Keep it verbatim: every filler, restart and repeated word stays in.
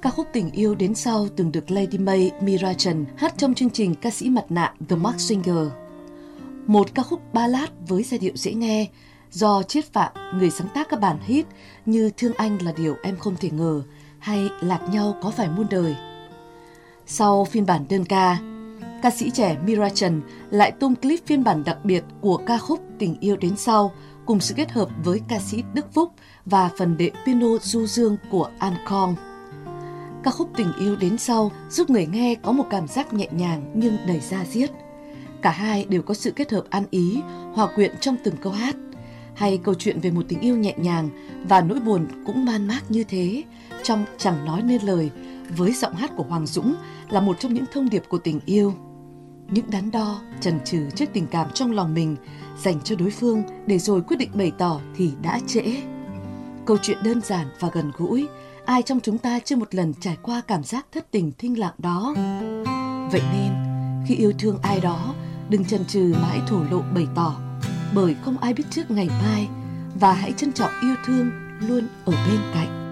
Ca khúc Tình yêu đến sau từng được Lady May Mirajan hát trong chương trình Ca sĩ mặt nạ The Masked Singer. Một ca khúc ballad với giai điệu dễ nghe do Chiết Phạm, người sáng tác các bản hit như Thương Anh là điều em không thể ngờ hay Lạc nhau có phải muôn đời. Sau phiên bản đơn ca, ca sĩ trẻ Mirajan lại tung clip phiên bản đặc biệt của ca khúc Tình yêu đến sau cùng sự kết hợp với ca sĩ Đức Phúc và phần đệm piano du dương của An Khong. Ca khúc Tình yêu đến sau giúp người nghe có một cảm giác nhẹ nhàng nhưng đầy da diết. Cả hai đều có sự kết hợp ăn ý, hòa quyện trong từng câu hát. Hay câu chuyện về một tình yêu nhẹ nhàng và nỗi buồn cũng man mác như thế, trong Chẳng nói nên lời, với giọng hát của Hoàng Dũng là một trong những thông điệp của tình yêu. Những đắn đo, chần chừ trước tình cảm trong lòng mình dành cho đối phương để rồi quyết định bày tỏ thì đã trễ. Câu chuyện đơn giản và gần gũi, ai trong chúng ta chưa một lần trải qua cảm giác thất tình thinh lặng đó. Vậy nên, khi yêu thương ai đó, đừng chần chừ mà hãy thổ lộ bày tỏ, bởi không ai biết trước ngày mai, và hãy trân trọng yêu thương luôn ở bên cạnh.